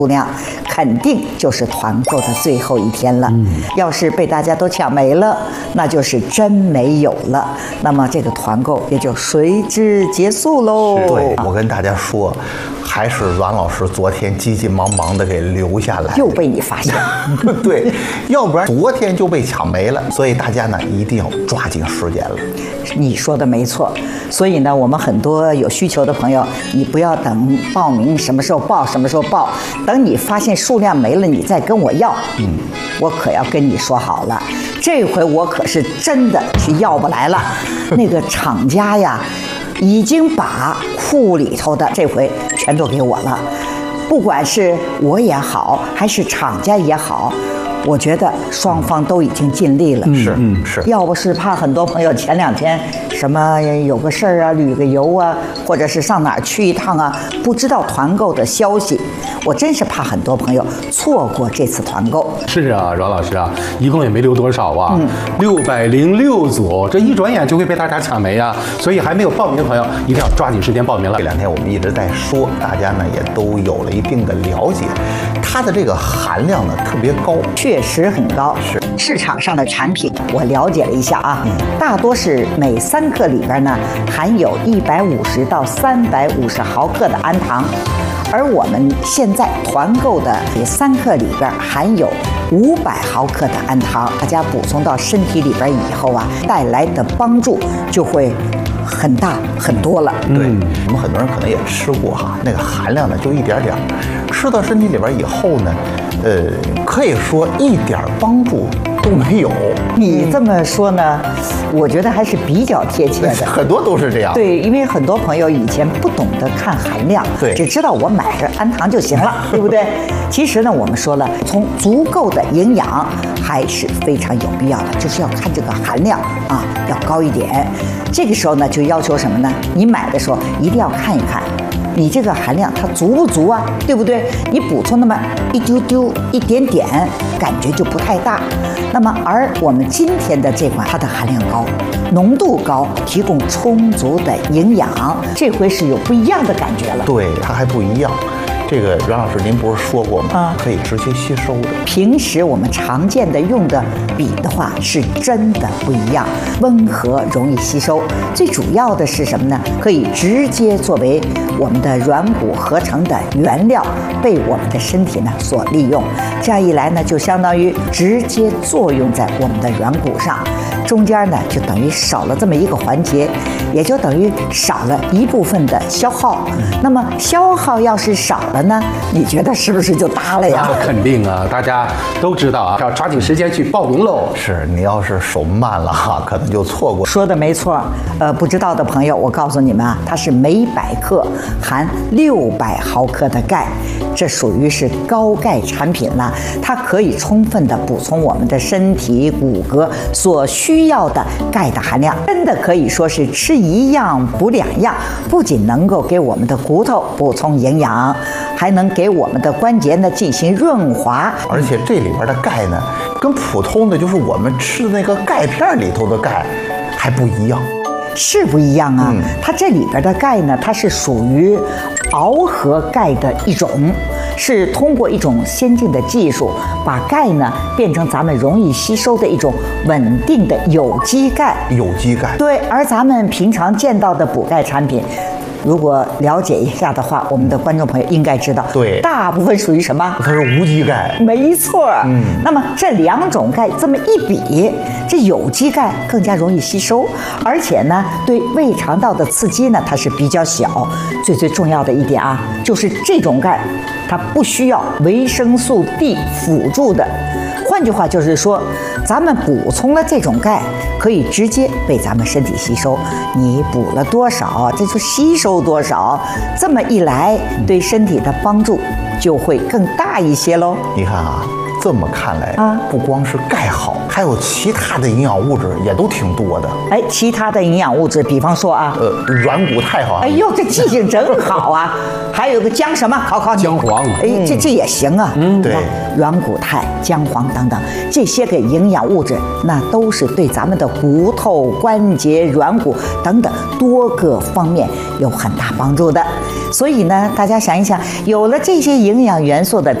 数量肯定就是团购的最后一天了。要是被大家都抢没了，那就是真没有了。那么这个团购也就随之结束喽。 对，我跟大家说，还是阮老师昨天急急忙忙的给留下来， 又被你发现。 对，要不然昨天就被抢没了。所以大家呢一定要抓紧时间了。 你说的没错，所以呢，我们很多有需求的朋友，你不要等报名什么时候报什么时候报，等你发现数量没了，你再跟我要。我可要跟你说好了，这回我可是真的去要不来了。那个厂家呀，已经把库里头的这回全都给我了，不管是我也好，还是厂家也好。我觉得双方都已经尽力了， 是， 要不是怕很多朋友前2天什么有个事儿啊，旅个游啊，或者是上哪儿去一趟啊，不知道团购的消息，我真是怕很多朋友错过这次团购。 是啊，阮老师啊，一共也没留多少啊，606组，这一转眼就会被大家抢没啊，所以还没有报名的朋友一定要抓紧时间报名了。 这2天我们一直在说，大家呢也都有了一定的了解，它的这个含量呢特别高。 确实很高，市场上的产品我了解了一下啊，大多是每3克里边呢含有150到350毫克的氨糖，而我们现在团购的这3克里边含有500毫克的氨糖，大家补充到身体里边以后啊，带来的帮助就会很大很多了。 对，我们很多人可能也吃过哈，那个含量呢就一点点，吃到身体里边以后呢，可以说一点帮助都没有。 你这么说呢，我觉得还是比较贴切的。 很多都是这样。 对，因为很多朋友以前不懂得看含量， 对， 只知道我买着氨糖就行了，对不对？其实呢，我们说了，从足够的营养还是非常有必要的，就是要看这个含量啊，要高一点。这个时候呢，就要求什么呢？你买的时候一定要看一看。你这个含量它足不足啊？对不对？你补充那么一丢丢、一点点，感觉就不太大。那么，而我们今天的这款，它的含量高，浓度高，提供充足的营养，这回是有不一样的感觉了。 对，它还不一样。这个阮老师您不是说过吗？可以直接吸收的。 平时我们常见的用的比的话，是真的不一样，温和容易吸收。最主要的是什么呢？可以直接作为我们的软骨合成的原料，被我们的身体呢所利用。这样一来呢，就相当于直接作用在我们的软骨上，中间呢就等于少了这么一个环节，也就等于少了一部分的消耗。那么消耗要是少了呢，你觉得是不是就大了呀？ 那肯定啊，大家都知道啊，要抓紧时间去报名喽。 是，你要是手慢了哈，可能就错过。 说的没错，不知道的朋友，我告诉你们啊，它是每100克含600毫克的钙，这属于是高钙产品了。它可以充分的补充我们的身体骨骼所需要的钙的含量，真的可以说是吃一样补2样，不仅能够给我们的骨头补充营养，还能给我们的关节呢进行润滑。 而且这里边的钙呢，跟普通的就是我们吃的那个钙片里头的钙还不一样。 是不一样啊，它这里边的钙呢，它是属于螯合钙的一种，是通过一种先进的技术，把钙呢变成咱们容易吸收的一种稳定的有机钙。 有机钙。 对，而咱们平常见到的补钙产品，如果了解一下的话，我们的观众朋友应该知道， 对， 大部分属于什么？ 它是无机钙。 没错。那么这2种钙这么一比，这有机钙更加容易吸收，而且呢，对胃肠道的刺激呢，它是比较小。最重要的一点啊，就是这种钙，它不需要维生素 D 辅助的。换句话就是说，咱们补充了这种钙，可以直接被咱们身体吸收。你补了多少，这就吸收多少。这么一来，对身体的帮助就会更大一些喽。 你看啊， 这么看来啊不光是钙好，还有其他的营养物质也都挺多的。 哎，其他的营养物质，比方说啊， 软骨肽好像。 哎呦，这记性真好啊！还有个姜什么？考考你。 姜黄哎，这也行啊。 对， 软骨肽、姜黄等等这些个营养物质，那都是对咱们的骨头、关节、软骨等等多个方面有很大帮助的。所以呢，大家想一想，有了这些营养元素的